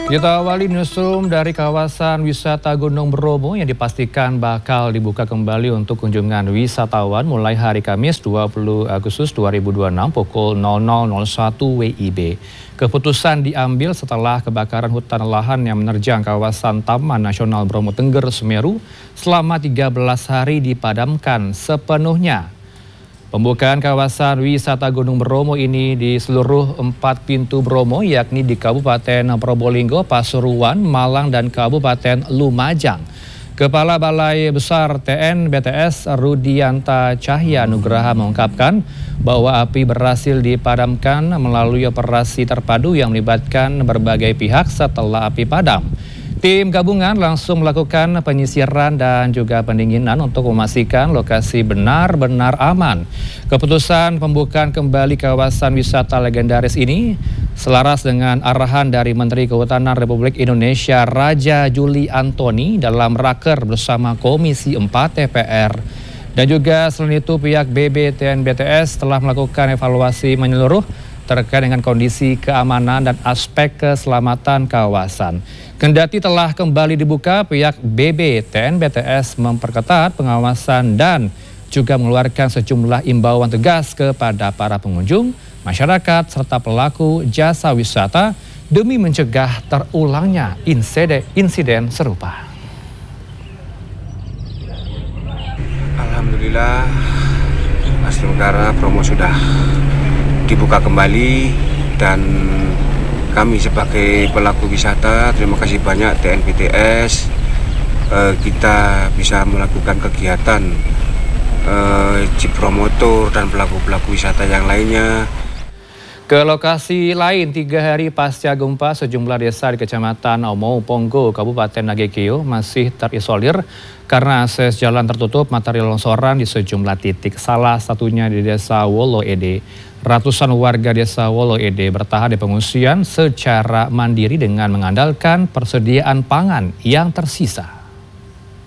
Kita awali newsroom dari kawasan wisata Gunung Bromo yang dipastikan bakal dibuka kembali untuk kunjungan wisatawan mulai hari Kamis 20 Agustus 2026 pukul 00.01 WIB. Keputusan diambil setelah kebakaran hutan lahan yang menerjang kawasan Taman Nasional Bromo Tengger Semeru selama 13 hari dipadamkan sepenuhnya. Pembukaan kawasan wisata Gunung Bromo ini di seluruh 4 pintu Bromo, yakni di Kabupaten Probolinggo, Pasuruan, Malang, dan Kabupaten Lumajang. Kepala Balai Besar TNBTS Rudianta Cahya Nugraha mengungkapkan bahwa api berhasil dipadamkan melalui operasi terpadu yang melibatkan berbagai pihak setelah api padam. Tim gabungan langsung melakukan penyisiran dan juga pendinginan untuk memastikan lokasi benar-benar aman. Keputusan pembukaan kembali kawasan wisata legendaris ini selaras dengan arahan dari Menteri Kehutanan Republik Indonesia Raja Juli Antoni dalam raker bersama Komisi 4 DPR. Dan juga selain itu pihak BBTNBTS telah melakukan evaluasi menyeluruh terkait dengan kondisi keamanan dan aspek keselamatan kawasan. Kendati telah kembali dibuka, pihak BBTNBTS memperketat pengawasan dan juga mengeluarkan sejumlah imbauan tegas kepada para pengunjung, masyarakat, serta pelaku jasa wisata demi mencegah terulangnya insiden serupa. Alhamdulillah, Asli Negara Bromo sudah dibuka kembali dan kami sebagai pelaku wisata terima kasih banyak TNBTS, kita bisa melakukan kegiatan jeep promotor dan pelaku-pelaku wisata yang lainnya. Ke lokasi lain, 3 hari pasca gempa sejumlah desa di Kecamatan Omou Ponggo, Kabupaten Nagekeo masih terisolir karena akses jalan tertutup material longsoran di sejumlah titik, salah satunya di Desa Wolo Ede. Ratusan warga Desa Wolo Ede bertahan di pengungsian secara mandiri dengan mengandalkan persediaan pangan yang tersisa.